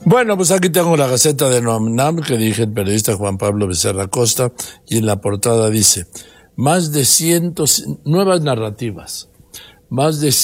Bueno, pues aquí tengo la Gaceta de la UNAM que dirige el periodista Juan Pablo Becerra Costa, y en la portada dice: más de nuevas narrativas, más de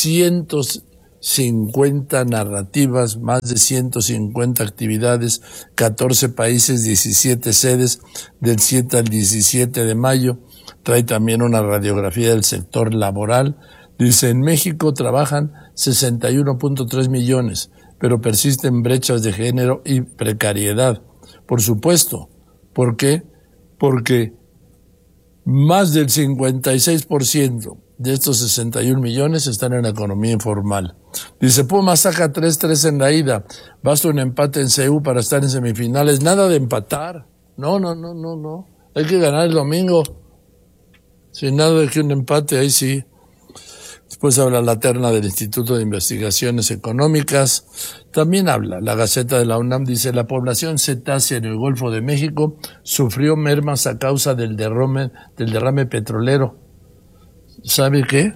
150 narrativas, más de 150 actividades, 14 países, 17 sedes, del 7 al 17 de mayo. Trae también una radiografía del sector laboral. Dice: en México trabajan 61.3 millones, pero persisten brechas de género y precariedad. Por supuesto. ¿Por qué? Porque más del 56% de estos 61 millones están en la economía informal. Dice: Pumas saca 3-3 en la ida. Basta un empate en CU para estar en semifinales. Nada de empatar. No. Hay que ganar el domingo. Sin nada de que un empate, ahí sí. Después habla la terna del Instituto de Investigaciones Económicas. También habla la Gaceta de la UNAM, dice: la población cetácea en el Golfo de México sufrió mermas a causa del derrame petrolero. ¿Sabe qué?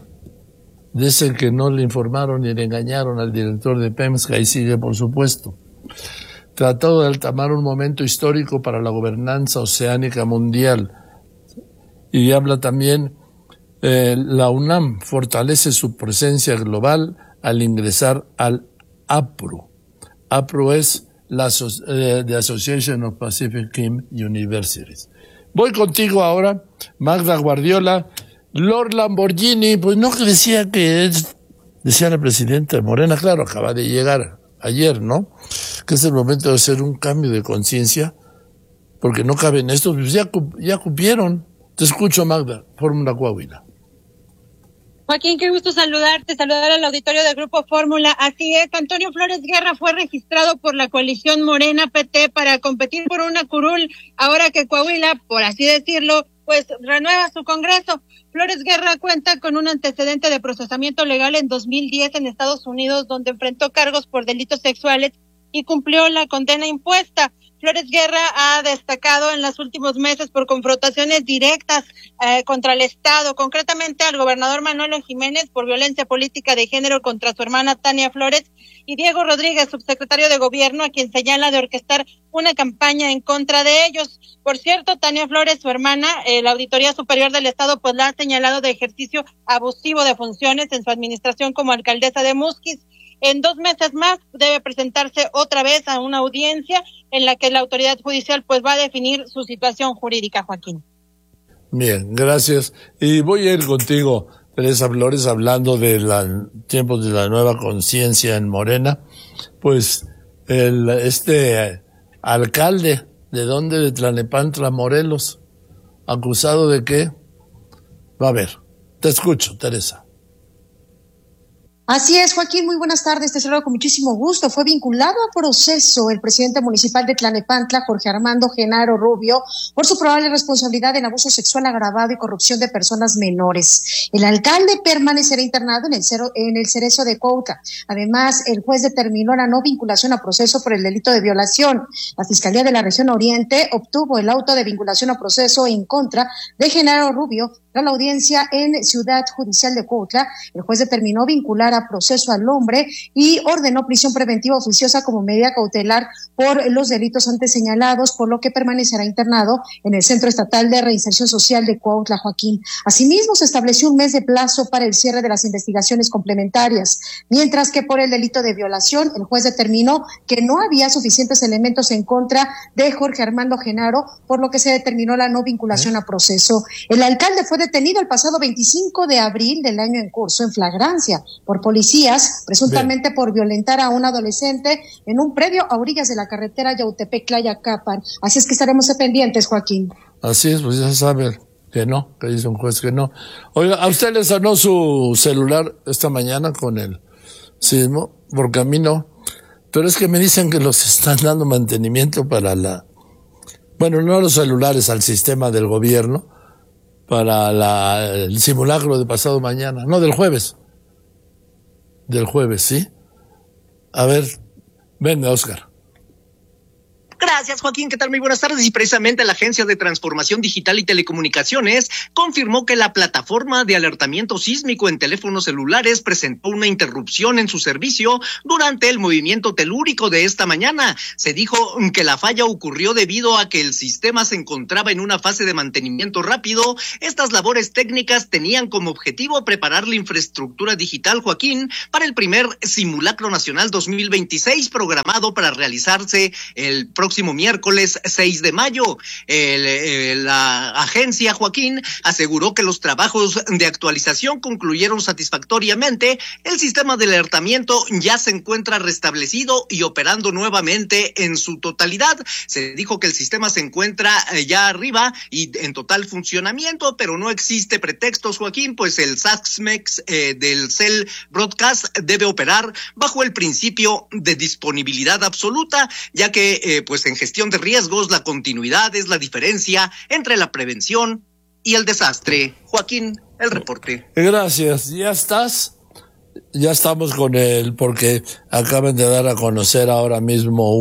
Dice que no le informaron ni le engañaron al director de Pemex, que ahí sigue, por supuesto. Tratado de altamar un momento histórico para la gobernanza oceánica mundial. Y habla también: la UNAM fortalece su presencia global al ingresar al APRU. APRU es la The Association of Pacific Rim Universities. Voy contigo ahora, Magda Guardiola. Lord Lamborghini, pues no decía decía la presidenta de Morena, claro, acaba de llegar ayer, ¿no? Que es el momento de hacer un cambio de conciencia, porque no caben estos, pues ya cupieron. Te escucho, Magda, Fórmula Coahuila. Joaquín, qué gusto saludarte, saludar al auditorio del Grupo Fórmula. Así es, Antonio Flores Guerra fue registrado por la coalición Morena PT para competir por una curul, ahora que Coahuila, por así decirlo, pues renueva su congreso. Flores Guerra cuenta con un antecedente de procesamiento legal en 2010 en Estados Unidos, donde enfrentó cargos por delitos sexuales y cumplió la condena impuesta. Flores Guerra ha destacado en los últimos meses por confrontaciones directas contra el Estado, concretamente al gobernador Manuel Jiménez por violencia política de género contra su hermana Tania Flores, y Diego Rodríguez, subsecretario de Gobierno, a quien señala de orquestar una campaña en contra de ellos. Por cierto, Tania Flores, su hermana, la Auditoría Superior del Estado, pues la ha señalado de ejercicio abusivo de funciones en su administración como alcaldesa de Musquis. En 2 meses más debe presentarse otra vez a una audiencia en la que la autoridad judicial pues va a definir su situación jurídica, Joaquín. Bien, gracias. Y voy a ir contigo, Teresa Flores, hablando de los tiempos de la nueva conciencia en Morena. Pues alcalde, ¿de dónde? De Tlalnepantla, Morelos, acusado de qué. A ver, te escucho, Teresa. Así es, Joaquín, muy buenas tardes, te saludo con muchísimo gusto. Fue vinculado a proceso el presidente municipal de Tlalnepantla, Jorge Armando Genaro Rubio, por su probable responsabilidad en abuso sexual agravado y corrupción de personas menores. El alcalde permanecerá internado en el Cerezo de Cuautla. Además, el juez determinó la no vinculación a proceso por el delito de violación. La Fiscalía de la Región Oriente obtuvo el auto de vinculación a proceso en contra de Genaro Rubio. Tras la audiencia en Ciudad Judicial de Cuautla, el juez determinó vincular a proceso al hombre y ordenó prisión preventiva oficiosa como medida cautelar por los delitos antes señalados, por lo que permanecerá internado en el Centro Estatal de Reinserción Social de Cuautla, Joaquín. Asimismo, se estableció un mes de plazo para el cierre de las investigaciones complementarias, mientras que por el delito de violación, el juez determinó que no había suficientes elementos en contra de Jorge Armando Genaro, por lo que se determinó la no vinculación a proceso. El alcalde fue detenido el pasado 25 de abril del año en curso en flagrancia por policías, presuntamente Bien. Por violentar a un adolescente en un predio a orillas de la carretera Yautepec-Tlayacapan. Así es que estaremos pendientes, Joaquín. Así es, pues ya saben que no, que dice un juez que no. Oiga, ¿a usted le sonó su celular esta mañana con el sismo? Porque a mí no. Pero es que me dicen que los están dando mantenimiento para no los celulares, al sistema del gobierno, para el simulacro de pasado mañana, no, del jueves, ¿sí? A ver, venga, Oscar. Gracias, Joaquín. ¿Qué tal? Muy buenas tardes. Y precisamente la Agencia de Transformación Digital y Telecomunicaciones confirmó que la plataforma de alertamiento sísmico en teléfonos celulares presentó una interrupción en su servicio durante el movimiento telúrico de esta mañana. Se dijo que la falla ocurrió debido a que el sistema se encontraba en una fase de mantenimiento rápido. Estas labores técnicas tenían como objetivo preparar la infraestructura digital, Joaquín, para el primer simulacro nacional 2026 programado para realizarse el próximo miércoles 6 de mayo. La agencia, Joaquín, aseguró que los trabajos de actualización concluyeron satisfactoriamente. El sistema de alertamiento ya se encuentra restablecido y operando nuevamente en su totalidad. Se dijo que el sistema se encuentra ya arriba y en total funcionamiento, pero no existe pretextos, Joaquín, pues el SACMEX del Cell Broadcast debe operar bajo el principio de disponibilidad absoluta, ya que pues en gestión de riesgos la continuidad es la diferencia entre la prevención y el desastre. Joaquín, el reporte. Gracias. ¿Ya estás? Ya estamos con él porque acaban de dar a conocer ahora mismo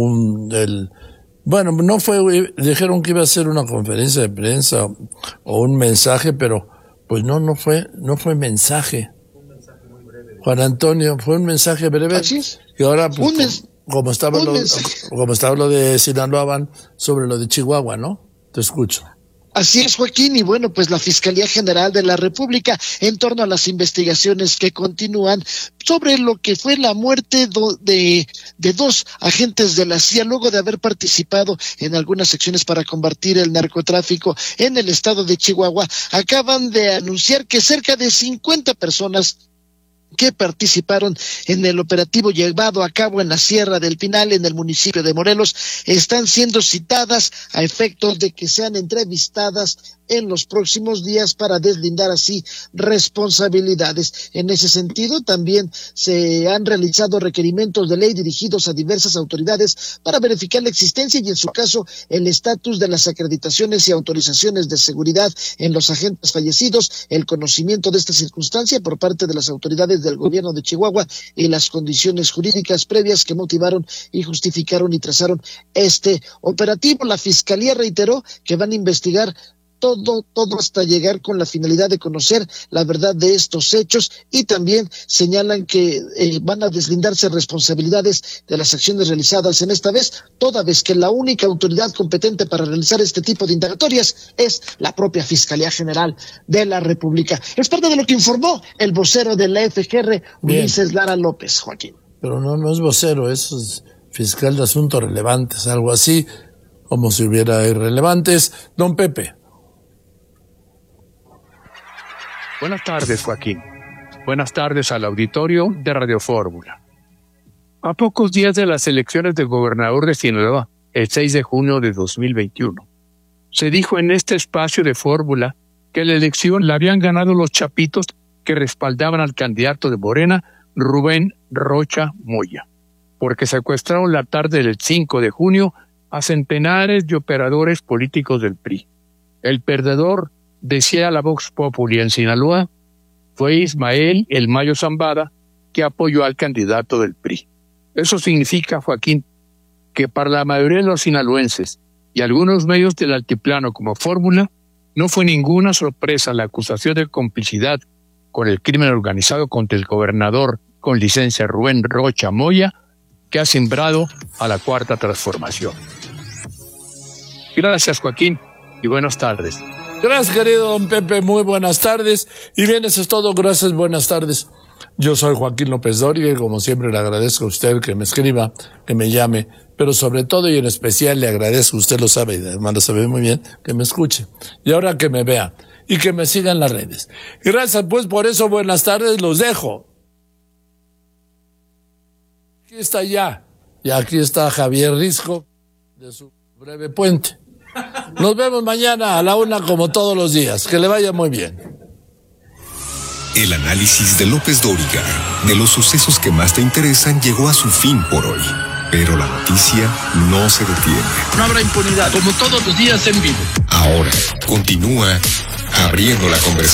bueno, no fue, dijeron que iba a ser una conferencia de prensa o un mensaje, pero pues no fue mensaje. Juan Antonio, fue un mensaje breve. Así es. Y ahora pues, como estaba lo de Sinaloa, van sobre lo de Chihuahua, ¿no? Te escucho. Así es, Joaquín, y bueno, pues la Fiscalía General de la República, en torno a las investigaciones que continúan sobre lo que fue la muerte de dos agentes de la CIA, luego de haber participado en algunas acciones para combatir el narcotráfico en el estado de Chihuahua, acaban de anunciar que cerca de 50 personas que participaron en el operativo llevado a cabo en la Sierra del Pinal, en el municipio de Morelos, están siendo citadas a efectos de que sean entrevistadas en los próximos días para deslindar así responsabilidades. En ese sentido, también se han realizado requerimientos de ley dirigidos a diversas autoridades para verificar la existencia y, en su caso, el estatus de las acreditaciones y autorizaciones de seguridad en los agentes fallecidos, el conocimiento de esta circunstancia por parte de las autoridades del gobierno de Chihuahua y las condiciones jurídicas previas que motivaron y justificaron y trazaron este operativo. La Fiscalía reiteró que van a investigar todo hasta llegar con la finalidad de conocer la verdad de estos hechos, y también señalan que van a deslindarse responsabilidades de las acciones realizadas en esta vez, toda vez que la única autoridad competente para realizar este tipo de indagatorias es la propia Fiscalía General de la República. Es parte de lo que informó el vocero de la FGR, Ulises Lara López, Joaquín. Pero no es vocero, es fiscal de asuntos relevantes, algo así, como si hubiera irrelevantes. Don Pepe. Buenas tardes, Joaquín. Buenas tardes al auditorio de Radio Fórmula. A pocos días de las elecciones de gobernador de Sinaloa, el 6 de junio de 2021, se dijo en este espacio de Fórmula que la elección la habían ganado los chapitos que respaldaban al candidato de Morena, Rubén Rocha Moya, porque secuestraron la tarde del 5 de junio a centenares de operadores políticos del PRI. El perdedor, decía la Vox Populi en Sinaloa, fue Ismael El Mayo Zambada, que apoyó al candidato del PRI. Eso significa, Joaquín, que para la mayoría de los sinaloenses y algunos medios del altiplano como Fórmula, no fue ninguna sorpresa la acusación de complicidad con el crimen organizado contra el gobernador con licencia Rubén Rocha Moya, que ha sembrado a la Cuarta Transformación. Gracias, Joaquín, y buenas tardes. Gracias, querido don Pepe, muy buenas tardes. Y bien, eso es todo, gracias, buenas tardes. Yo soy Joaquín López Dóriga y como siempre le agradezco a usted que me escriba, que me llame, pero sobre todo y en especial le agradezco, usted lo sabe y además lo sabe muy bien, que me escuche. Y ahora que me vea y que me siga en las redes. Gracias pues por eso, buenas tardes, los dejo. Aquí está ya, y aquí está Javier Risco de su breve puente. Nos vemos mañana a la 1 como todos los días. Que le vaya muy bien. El análisis de López Dóriga de los sucesos que más te interesan llegó a su fin por hoy. Pero la noticia no se detiene. No habrá impunidad, como todos los días en vivo. Ahora continúa abriendo la conversación.